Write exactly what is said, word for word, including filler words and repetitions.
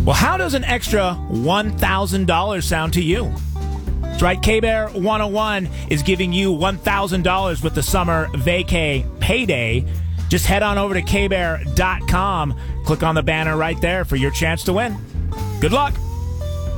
Well, how does an extra one thousand dollars sound to you? That's right, K-Bear one oh one is giving you one thousand dollars with the summer vacay payday. Just head on over to K bear dot com, click on the banner right there for your chance to win. Good luck.